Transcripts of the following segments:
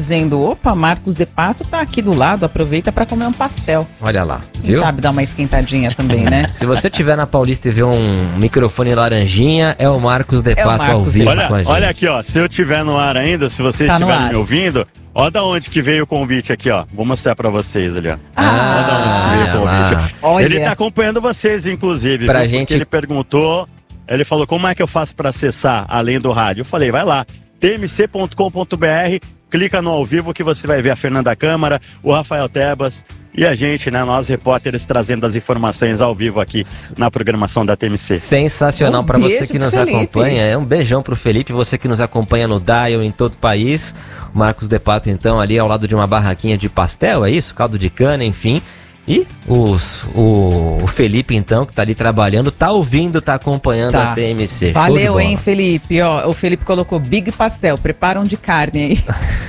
dizendo, opa, Marcos de Pato tá aqui do lado, aproveita para comer um pastel. Olha lá, Quem viu? sabe dar uma esquentadinha também, né? Se você estiver na Paulista e ver um microfone laranjinha, é o Marcos de Pato ao vivo com a gente. Olha aqui, ó, se eu estiver no ar ainda, se vocês estiverem me ouvindo, ó da onde que veio o convite aqui, ó. Vou mostrar pra vocês ali, ó. Ó da onde que veio o convite. Olha. Ele tá acompanhando vocês, inclusive, Pra viu? gente... Porque ele perguntou, ele falou, como é que eu faço pra acessar além do rádio? Eu falei, vai lá, tmc.com.br, clica no ao vivo que você vai ver a Fernanda Câmara, o Rafael Tebas e a gente, né, nós repórteres trazendo as informações ao vivo aqui na programação da TMC. Sensacional para você que nos Felipe. acompanha. Um beijão pro Felipe, você que nos acompanha no Dial em todo o país. O Marcos de Pato, então, ali ao lado de uma barraquinha de pastel, é isso? Caldo de cana, enfim. E o Felipe, então, que tá ali trabalhando, tá ouvindo, tá acompanhando a TMC. Valeu, hein, Felipe? Ó, o Felipe colocou Big Pastel, prepara um de carne aí.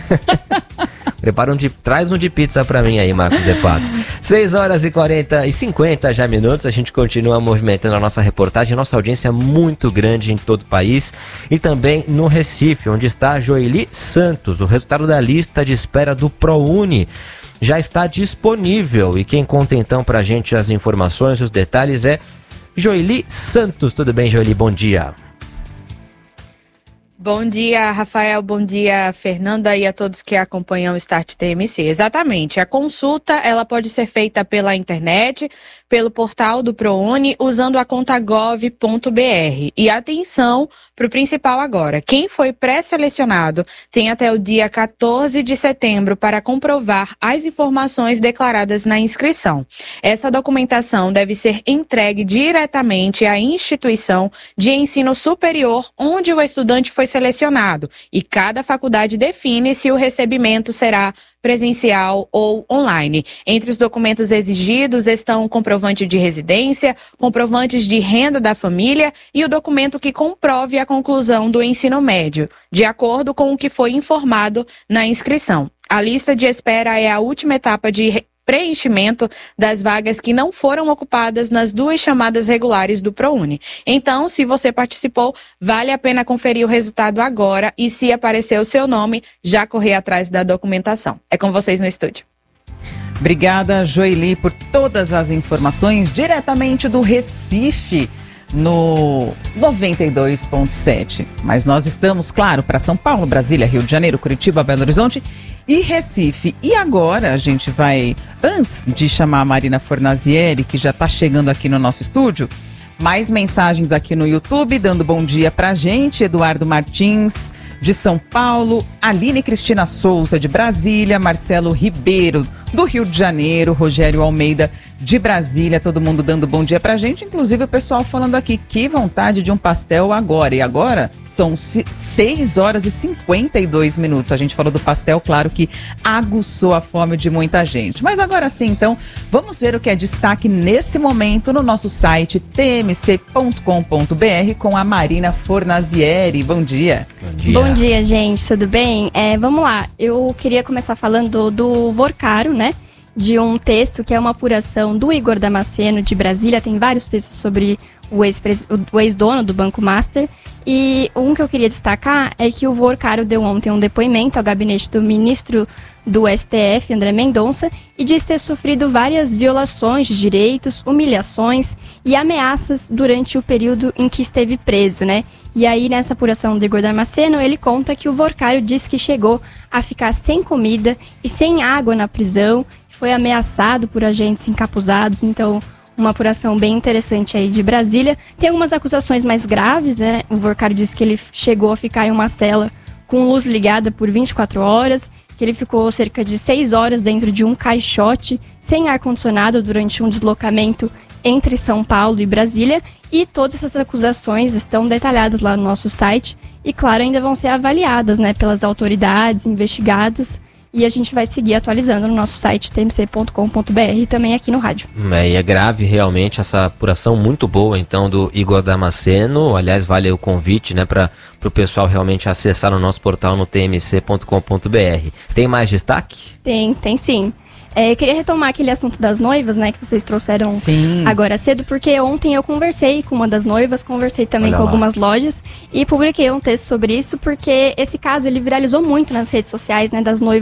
Traz um de pizza pra mim aí, Marcos de Pato. 6 horas e 50 já minutos, a gente continua movimentando a nossa reportagem, nossa audiência é muito grande em todo o país e também no Recife, onde está Joeli Santos. O resultado da lista de espera do ProUni já está disponível e quem conta então pra gente as informações, os detalhes é Joeli Santos. Tudo bem, Joeli? Bom dia. Bom dia, Rafael. Bom dia, Fernanda, e a todos que acompanham o Start TMC. Exatamente. A consulta ela pode ser feita pela internet, pelo portal do ProUni, usando a conta gov.br. E atenção para o principal agora. Quem foi pré-selecionado tem até o dia 14 de setembro para comprovar as informações declaradas na inscrição. Essa documentação deve ser entregue diretamente à instituição de ensino superior onde o estudante foi selecionado e cada faculdade define se o recebimento será presencial ou online. Entre os documentos exigidos estão o comprovante de residência, comprovantes de renda da família e o documento que comprove a conclusão do ensino médio, de acordo com o que foi informado na inscrição. A lista de espera é a última etapa de preenchimento das vagas que não foram ocupadas nas 2 chamadas regulares do ProUni. Então, se você participou, vale a pena conferir o resultado agora e, se aparecer o seu nome, já correr atrás da documentação. É com vocês no estúdio. Obrigada, Joeli, por todas as informações diretamente do Recife, no 92.7. Mas nós estamos, claro, para São Paulo, Brasília, Rio de Janeiro, Curitiba, Belo Horizonte e Recife. E agora a gente vai, antes de chamar a Marina Fornazieri, que já está chegando aqui no nosso estúdio, mais mensagens aqui no YouTube, dando bom dia pra gente. Eduardo Martins, de São Paulo, Aline Cristina Souza, de Brasília, Marcelo Ribeiro, do Rio de Janeiro, Rogério Almeida, de Brasília, todo mundo dando bom dia pra gente, inclusive o pessoal falando aqui, que vontade de um pastel agora. E agora são 6 horas e 52 minutos. A gente falou do pastel, claro que aguçou a fome de muita gente. Mas agora sim, então, vamos ver o que é destaque nesse momento no nosso site tmc.com.br com a Marina Fornazieri. Bom dia. Bom dia. Bom dia, gente. Tudo bem? Vamos lá. Eu queria começar falando do Vorcaro, né? De um texto que é uma apuração do Igor Damasceno, de Brasília. Tem vários textos sobre o ex-dono do Banco Master. E um que eu queria destacar é que o Vorcaro deu ontem um depoimento ao gabinete do ministro do STF, André Mendonça, e diz ter sofrido várias violações de direitos, humilhações e ameaças durante o período em que esteve preso, né? E aí, nessa apuração do Igor Damasceno, ele conta que o Vorcaro disse que chegou a ficar sem comida e sem água na prisão, foi ameaçado por agentes encapuzados, então uma apuração bem interessante aí de Brasília. Tem algumas acusações mais graves, né? O Vorcaro disse que ele chegou a ficar em uma cela com luz ligada por 24 horas, que ele ficou cerca de 6 horas dentro de um caixote, sem ar-condicionado, durante um deslocamento entre São Paulo e Brasília. E todas essas acusações estão detalhadas lá no nosso site e, claro, ainda vão ser avaliadas, né, pelas autoridades investigadas. E a gente vai seguir atualizando no nosso site tmc.com.br e também aqui no rádio. E é grave realmente essa apuração muito boa, então, do Igor Damasceno. Aliás, vale o convite, né, para o pessoal realmente acessar o nosso portal no tmc.com.br. Tem mais destaque? Tem sim. Eu queria retomar aquele assunto das noivas, né, que vocês trouxeram agora cedo, porque ontem eu conversei com uma das noivas, conversei também com algumas lojas e publiquei um texto sobre isso, porque esse caso ele viralizou muito nas redes sociais, né, das noivas